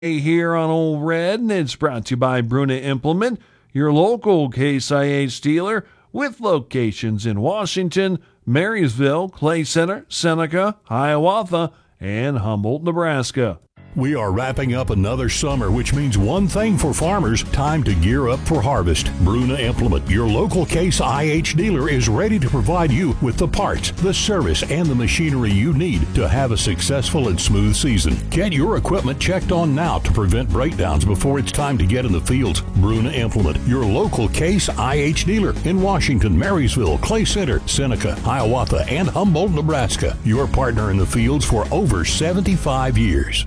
Here on Old Red, and it's brought to you by Bruna Implement, your local Case IH dealer with locations in Washington, Marysville, Clay Center, Seneca, Hiawatha, and Humboldt, Nebraska. We are wrapping up another summer, which means one thing for farmers: time to gear up for harvest. Bruna Implement, your local Case IH dealer, is ready to provide you with the parts, the service, and the machinery you need to have a successful and smooth season. Get your equipment checked on now to prevent breakdowns before it's time to get in the fields. Bruna Implement, your local Case IH dealer in Washington, Marysville, Clay Center, Seneca, Hiawatha, and Humboldt, Nebraska. Your partner in the fields for over 75 years.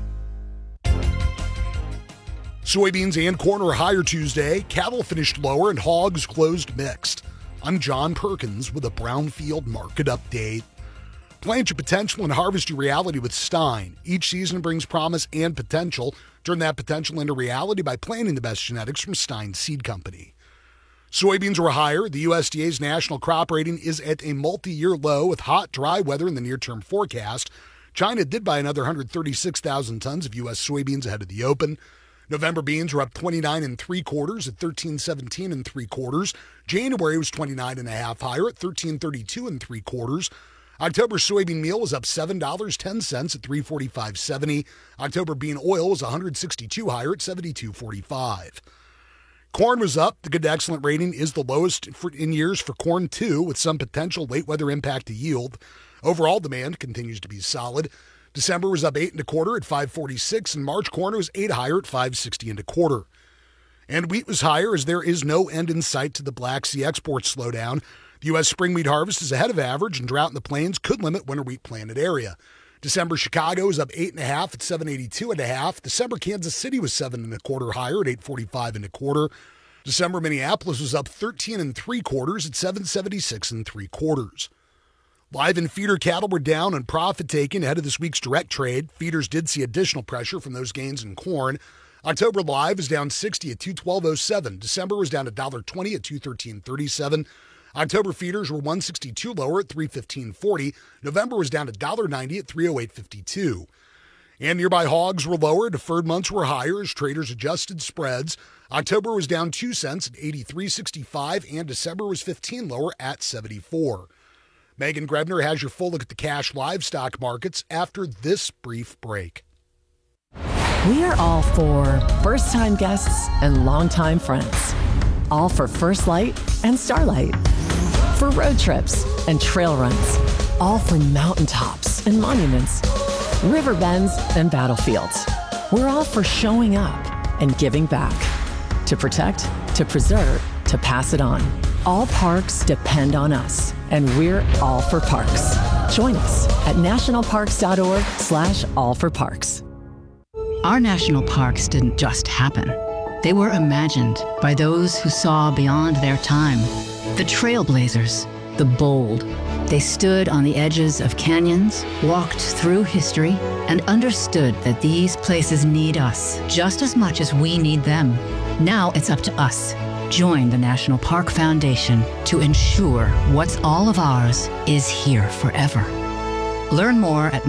Soybeans and corn are higher Tuesday. Cattle finished lower and hogs closed mixed. I'm John Perkins with a Brownfield market update. Plant your potential and harvest your reality with Stein. Each season brings promise and potential. Turn that potential into reality by planting the best genetics from Stein Seed Company. Soybeans were higher. The USDA's national crop rating is at a multi-year low with hot, dry weather in the near-term forecast. China did buy another 136,000 tons of U.S. soybeans ahead of the open. November beans were up 29 3/4 at 13.17 3/4. January was 29.5 higher at 13.32 3/4. October soybean meal was up $7.10 at 345.70. October bean oil was 162 higher at 72.45. Corn was up. The good to excellent rating is the lowest in years for corn too, with some potential late weather impact to yield. Overall demand continues to be solid. December was up 8 1/4 at 546, and March corn was 8 higher at 560 1/4. And wheat was higher as there is no end in sight to the Black Sea export slowdown. The U.S. spring wheat harvest is ahead of average, and drought in the plains could limit winter wheat planted area. December Chicago was up 8 1/2 at 782 1/2. December Kansas City was 7 1/4 higher at 845 1/4. December Minneapolis was up 13 3/4 at 776 3/4. Live and feeder cattle were down on profit taking ahead of this week's direct trade. Feeders did see additional pressure from those gains in corn. October live was down 60 at 212.07. December was down $1.20 at 213.37. October feeders were 162 lower at 315.40. November was down $1.90 at 308.52. And nearby hogs were lower. Deferred months were higher as traders adjusted spreads. October was down 2 cents at 83.65, and December was 15 lower at 74. Megan Grebner has your full look at the cash livestock markets after this brief break. We are all for first-time guests and longtime friends. All for First Light and Starlight. For road trips and trail runs. All for mountaintops and monuments. River bends and battlefields. We're all for showing up and giving back. To protect, to preserve, to pass it on. All parks depend on us, and we're all for parks. Join us at nationalparks.org/allforparks. Our national parks didn't just happen. They were imagined by those who saw beyond their time. The trailblazers, the bold. They stood on the edges of canyons, walked through history, and understood that these places need us just as much as we need them. Now it's up to us. Join the National Park Foundation to ensure what's all of ours is here forever. Learn more at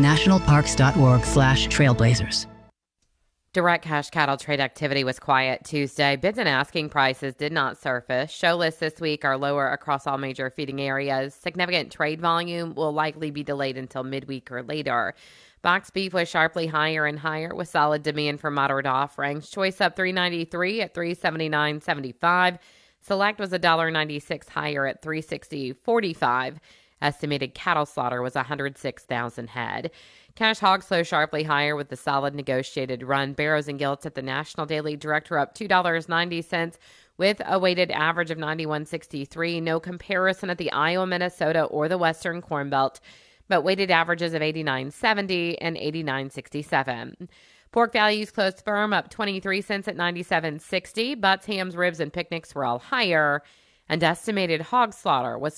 nationalparks.org/trailblazers. Direct cash cattle trade activity was quiet Tuesday. Bids and asking prices did not surface. Show lists this week are lower across all major feeding areas. Significant trade volume will likely be delayed until midweek or later. Boxed beef was sharply higher and higher with solid demand for moderate offerings. Choice up $3.93 at $379.75. Select was $1.96 higher at $360.45. Estimated cattle slaughter was 106,000 head. Cash hogs slow sharply higher with the solid negotiated run. Barrows and Gilts at the National Daily Direct were up $2.90 with a weighted average of 91.63. No comparison at the Iowa, Minnesota, or the Western Corn Belt, but weighted averages of 89.70 and 89.67. Pork values closed firm up 23 cents at 97.60. Butts, hams, ribs, and picnics were all higher, and estimated hog slaughter was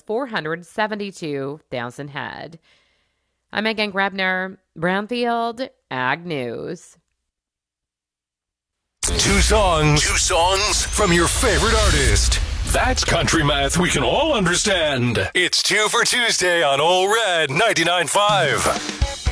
472,000 head. I'm Megan Grebner, Brownfield Ag News. Two songs from your favorite artist. That's country math we can all understand. It's 2 for Tuesday on Old Red 99.5.